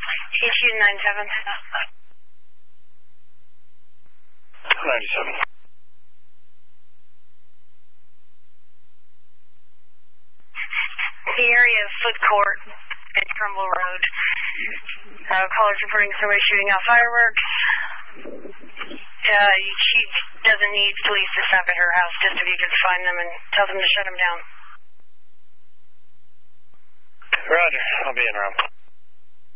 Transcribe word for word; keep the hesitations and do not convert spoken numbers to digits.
H U nine seven. ninety-seven. The area of Foot Court at Trumbull Road. Uh, callers reporting somebody shooting off fireworks. Uh, she doesn't need police to stop at her house, just if you could find them and tell them to shut them down. Roger, I'll be in around.